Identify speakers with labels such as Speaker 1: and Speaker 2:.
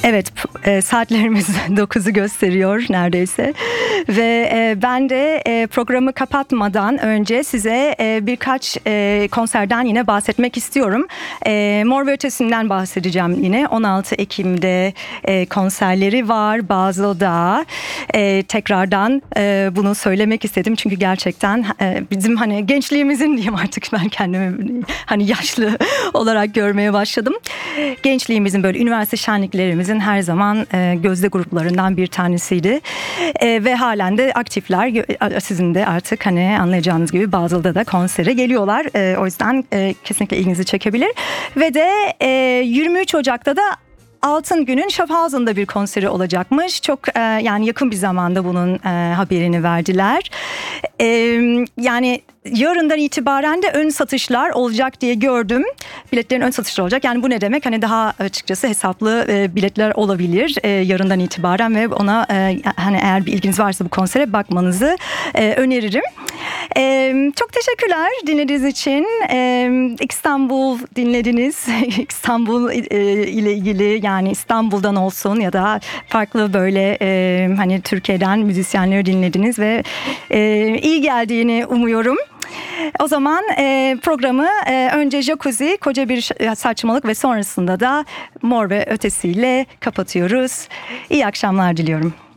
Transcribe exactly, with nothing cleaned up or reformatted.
Speaker 1: Evet, e, saatlerimiz dokuzu gösteriyor neredeyse ve e, ben de e, programı kapatmadan önce size e, birkaç e, konserden yine bahsetmek istiyorum. E, Mor ve Ötesi'nden bahsedeceğim yine. on altı Ekim'de e, konserleri var Basel'da. E, tekrardan e, bunu söylemek istedim çünkü gerçekten e, bizim hani gençliğimizin diyeyim, artık ben kendimi hani yaşlı olarak görmeye başladım. Gençliğimizin, böyle üniversite şenliklerimizin her zaman e, gözde gruplarından bir tanesiydi. E, ve halen de aktifler. Sizin de artık hani anlayacağınız gibi Basel'da da konsere geliyorlar. E, o yüzden e, kesinlikle ilginizi çekebilir. Ve de e, yirmi üç Ocak'ta da Altın Gün'ün Schaffhausen'da bir konseri olacakmış. Çok e, yani yakın bir zamanda bunun e, haberini verdiler. E, yani yarından itibaren de ön satışlar olacak diye gördüm. Biletlerin ön satışları olacak. Yani bu ne demek? Hani daha açıkçası hesaplı e, biletler olabilir e, yarından itibaren ve ona e, hani eğer bir ilginiz varsa bu konsere bakmanızı e, öneririm. E, çok teşekkürler dinlediğiniz için. E, İstanbul dinlediniz. İstanbul e, ile ilgili, yani İstanbul'dan olsun ya da farklı böyle e, hani Türkiye'den müzisyenleri dinlediniz ve e, iyi geldiğini umuyorum. O zaman e, programı e, önce Jacuzzi, Koca Bir Saçmalık ve sonrasında da Mor ve Ötesi ile kapatıyoruz. İyi akşamlar diliyorum.